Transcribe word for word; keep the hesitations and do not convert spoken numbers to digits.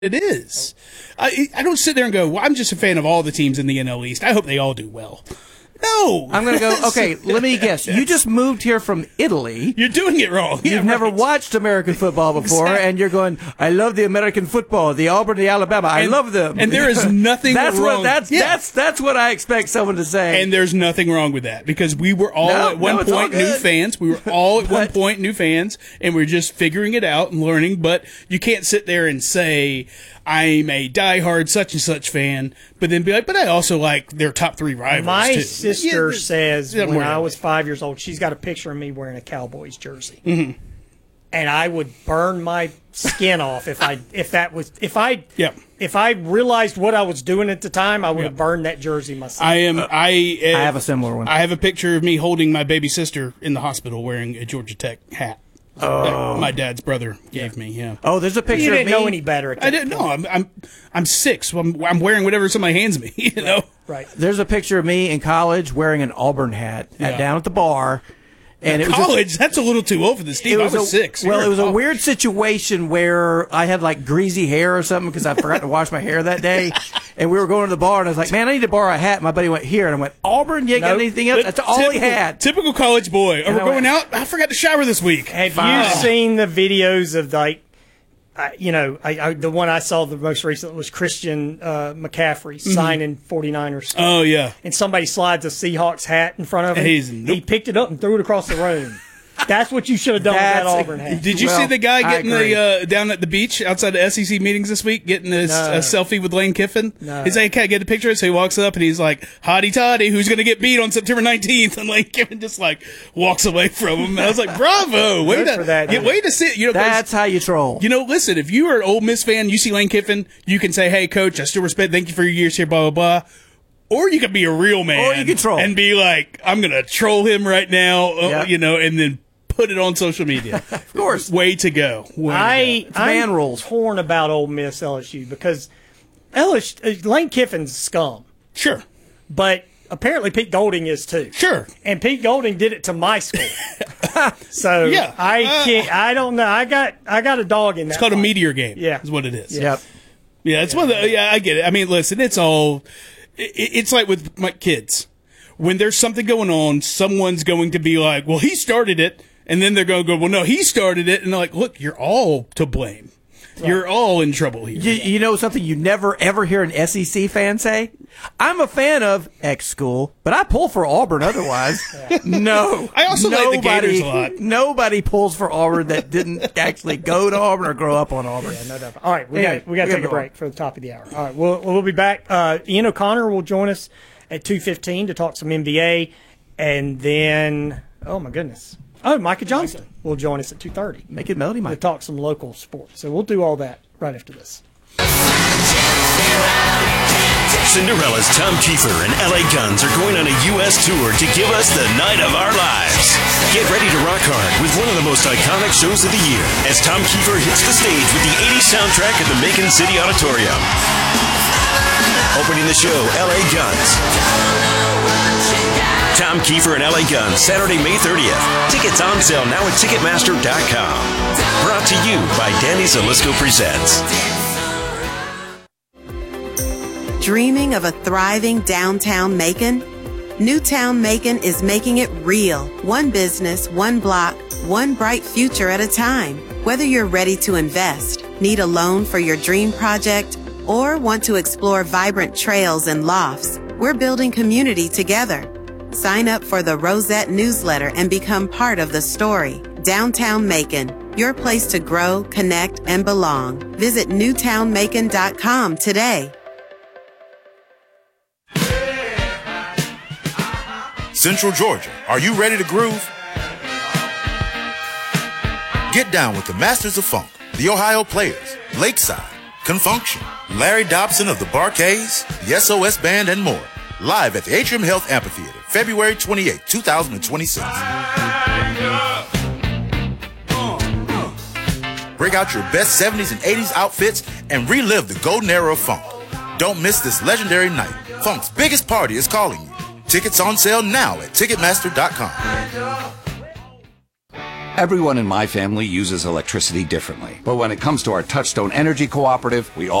it is. I, I don't sit there and go, well, I'm just a fan of all the teams in the N L East. I hope they all do well. No. I'm going to go, okay, let me guess. You just moved here from Italy. You're doing it wrong. You've yeah, never right. watched American football before, exactly. And you're going, I love the American football, the Auburn, the Alabama. I and, love them. And there is nothing that's wrong. What, that's, yeah. that's, that's what I expect someone to say. And there's nothing wrong with that because we were all no, at one no, point new fans. We were all at one point new fans, and we we're just figuring it out and learning. But you can't sit there and say, I'm a diehard such and such fan, but then be like, but I also like their top three rivals. My too. sister yeah, says yeah, when I was five years old, she's got a picture of me wearing a Cowboys jersey, mm-hmm. and I would burn my skin off if I if that was if I yeah. if I realized what I was doing at the time, I would yeah. have burned that jersey myself. I am. I. Uh, I have a similar one. I have a picture of me holding my baby sister in the hospital wearing a Georgia Tech hat. Oh. That my dad's brother gave me. Yeah. Oh, there's a picture you didn't of me. know any better. At that I didn't know. I'm. I'm. I'm six. So I'm. I'm wearing whatever somebody hands me. You know. Right. There's a picture of me in college wearing an Auburn hat at, Yeah. down at the bar. And it was college, a, that's a little too old for this, Steve. I was a, six. Well, You're it was a, a weird situation where I had like greasy hair or something because I forgot to wash my hair that day. And we were going to the bar, and I was like, man, I need to borrow a hat. My buddy went, here. And I went, Auburn, you ain't nope. got anything else? That's all typical, he had. Typical college boy. Oh, we're I going went, out? I forgot to shower this week. Have Fine. you seen the videos of, like, I, you know, I, I, the one I saw the most recent was Christian uh, McCaffrey Mm-hmm. signing forty-niners stuff. Oh, yeah. And somebody slides a Seahawks hat in front of him. He's, He nope. picked it up and threw it across the room. That's what you should have done That's with that Auburn hat. Did you Well, see the guy I getting agree. the uh, down at the beach outside the S E C meetings this week, getting a, No. a selfie with Lane Kiffin? No. He's like, "Can I get a picture?" So he walks up and he's like, "Hotty toddy, who's going to get beat on September nineteenth?" And Lane Kiffin just like walks away from him. And I was like, "Bravo, way Good to for that, yeah, dude. way to sit." You know, 'cause- That's how you troll. You know, listen, if you are an Ole Miss fan, you see Lane Kiffin, you can say, "Hey, coach, I still respect. Thank you for your years here." Blah blah blah. Or you could be a real man, Or you can troll. and be like, "I'm going to troll him right now," uh, Yeah. you know, and then put it on social media. Of course. Way to go. Way I, to go. I'm man rules. torn about Ole Miss L S U because L S U, uh, Lane Kiffin's scum, Sure. but apparently Pete Golding is too. Sure. And Pete Golding did it to my school. So Yeah. I Uh, can't. I don't know. I got. I got a dog in that. It's called a fight. meteor game. Yeah. Is what it is. Yep. Yeah, it's one of the, yeah, I get it. I mean, listen, it's all, it, it's like with my kids. When there's something going on, someone's going to be like, well, he started it. And then they're going to go, well, no, he started it. And they're like, look, you're all to blame. Right. You're all in trouble here. You, you know something you never, ever hear an S E C fan say? I'm a fan of X school, but I pull for Auburn otherwise. No. I also like the Gators a lot. Nobody pulls for Auburn that didn't actually go to Auburn or grow up on Auburn. Yeah, no doubt. All right, we Anyway, got we got to we take gotta a go break for the top of the hour. All right, we'll we'll be back. Uh, Ian O'Connor will join us at two fifteen to talk some N B A, and then oh my goodness, oh Micah Johnston will join us at two thirty. Make it Melody To Mike. talk some local sports. So we'll do all that right after this. Cinderella's Tom Kiefer and L A Guns are going on a U S tour to give us the night of our lives. Get ready to rock hard with one of the most iconic shows of the year as Tom Kiefer hits the stage with the eighties soundtrack at the Macon City Auditorium. Opening the show, L A Guns. Tom Kiefer and L A Guns, Saturday, May thirtieth. Tickets on sale now at Ticketmaster dot com. Brought to you by Danny Zalisco Presents. Dreaming of a thriving downtown Macon? Newtown Macon is making it real. One business, one block, one bright future at a time. Whether you're ready to invest, need a loan for your dream project, or want to explore vibrant trails and lofts, we're building community together. Sign up for the Rosette newsletter and become part of the story. Downtown Macon, your place to grow, connect, and belong. Visit newtown macon dot com today. Central Georgia, are you ready to groove? Get down with the Masters of Funk, the Ohio Players, Lakeside, Confunction, Larry Dobson of the Bar-Kays, the S O S Band, and more. Live at the Atrium Health Amphitheater, February twenty-eighth, twenty twenty-six. Break out your best seventies and eighties outfits and relive the golden era of funk. Don't miss this legendary night. Funk's biggest party is calling you. Tickets on sale now at Ticketmaster dot com. Everyone in my family uses electricity differently. But when it comes to our Touchstone Energy Cooperative, we all